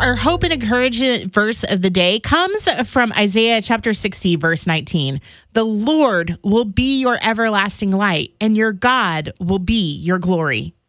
Our hope and encouragement verse of the day comes from Isaiah chapter 60, verse 19. The Lord will be your everlasting light, and your God will be your glory.